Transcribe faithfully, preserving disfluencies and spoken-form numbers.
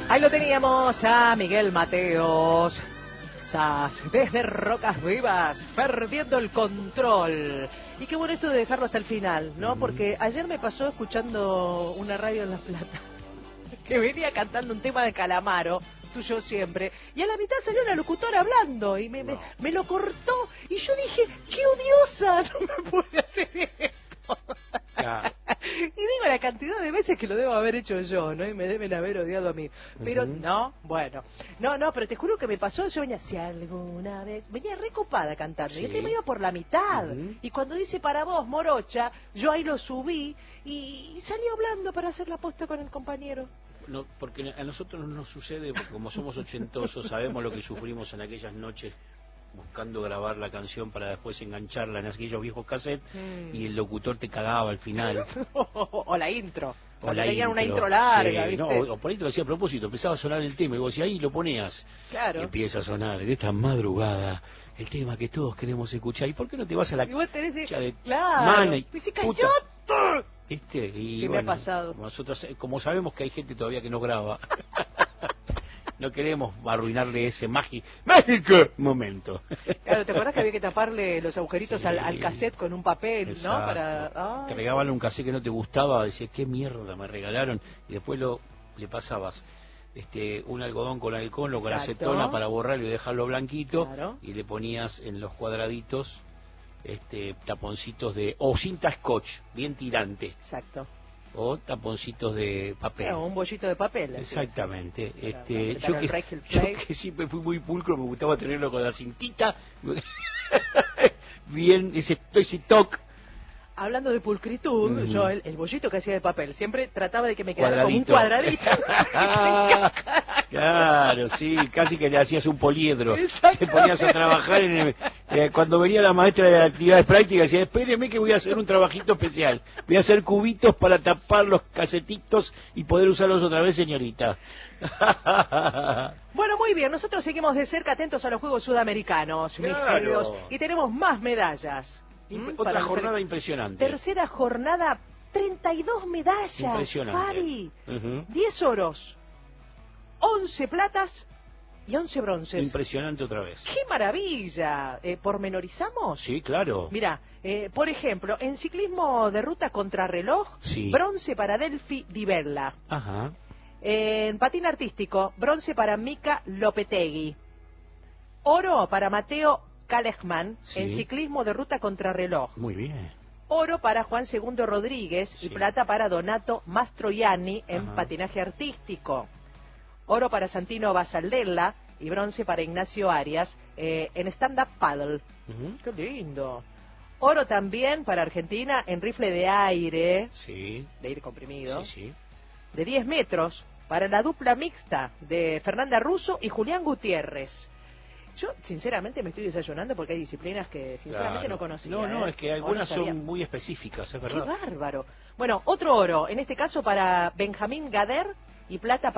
Ahí lo teníamos a Miguel Mateos, Sas, desde Rocas Vivas, perdiendo el control. Y qué bueno esto de dejarlo hasta el final, ¿no? Uh-huh. Porque ayer me pasó escuchando una radio en La Plata, que venía cantando un tema de Calamaro, tuyo siempre, y a la mitad salió la locutora hablando, y me, no. me, me lo cortó, y yo dije, ¡qué odiosa! No me puede hacer esto. Ah. Y digo la cantidad de veces que lo debo haber hecho yo, ¿no? Y me deben haber odiado a mí. Pero uh-huh. no, bueno. No, no, pero te juro que me pasó, yo venía, si alguna vez... Venía recopada cantando, sí. Y este me iba por la mitad. Uh-huh. Y cuando dice para vos, morocha, yo ahí lo subí y, y salí hablando para hacer la posta con el compañero. No, porque a nosotros no nos sucede, porque como somos ochentosos, sabemos lo que sufrimos en aquellas noches buscando grabar la canción para después engancharla en aquellos viejos cassettes mm. y el locutor te cagaba al final. o, o la intro. O la tenían intro, una intro larga, sí, ¿viste? No, o, o por ahí te lo decía a propósito, empezaba a sonar el tema y vos decías, ahí lo ponías. Claro. Y empieza a sonar en esta madrugada el tema que todos queremos escuchar. ¿Y por qué no te vas a la y vos tenés de claro. mana y dice, puta? ¿Viste? Y sí, bueno, me ha pasado. Nosotros, como sabemos que hay gente todavía que no graba, no queremos arruinarle ese mágico momento. Claro, ¿te acuerdas que había que taparle los agujeritos sí. al, al cassette con un papel, exacto. ¿no? Para... Ay. Te regalaban un cassette que no te gustaba, decías, qué mierda me regalaron, y después lo le pasabas este un algodón con alcohol o con acetona para borrarlo y dejarlo blanquito, claro. Y le ponías en los cuadraditos este taponcitos de o cinta scotch bien tirante. Exacto. O taponcitos de papel. Claro, un bollito de papel. Exactamente. Sí. Este, para, yo, para que, yo que siempre fui muy pulcro, me gustaba tenerlo con la cintita. Bien, ese, ese toque. Hablando de pulcritud, mm. yo el, el bollito que hacía de papel, siempre trataba de que me quedara cuadradito. Como un cuadradito. Claro, sí, casi que le hacías un poliedro. Te ponías a trabajar en el, eh, cuando venía la maestra de actividades prácticas, decía, espéreme que voy a hacer un trabajito especial. Voy a hacer cubitos para tapar los casetitos y poder usarlos otra vez, señorita. Bueno, muy bien, nosotros seguimos de cerca atentos a los Juegos Sudamericanos, claro. mis queridos, y tenemos más medallas. ¿Mm? Otra jornada impresionante. Tercera jornada, treinta y dos medallas. Impresionante. Fabi, uh-huh. diez oros, once platas y once bronces. Impresionante otra vez. ¡Qué maravilla! Eh, ¿Pormenorizamos? Sí, claro. Mira, eh, por ejemplo, en ciclismo de ruta contrarreloj, sí. bronce para Delphi Di Bella. Ajá. En patín artístico, bronce para Mika Lopetegui. Oro para Mateo Kalechman, sí. En ciclismo de ruta contrarreloj. Muy bien. Oro para Juan Segundo Rodríguez, sí. Y plata para Donato Mastroianni en Ajá. Patinaje artístico. Oro para Santino Basaldella y bronce para Ignacio Arias eh, en stand-up paddle. Uh-huh. ¡Qué lindo! Oro también para Argentina en rifle de aire, sí. de aire comprimido, sí, sí. de diez metros para la dupla mixta de Fernanda Russo y Julián Gutiérrez. Yo, sinceramente, me estoy desayunando porque hay disciplinas que, sinceramente, claro. no conocía. No, no, ¿eh? es que algunas no son muy específicas, es verdad. ¡Qué bárbaro! Bueno, otro oro, en este caso para Benjamín Gader y plata para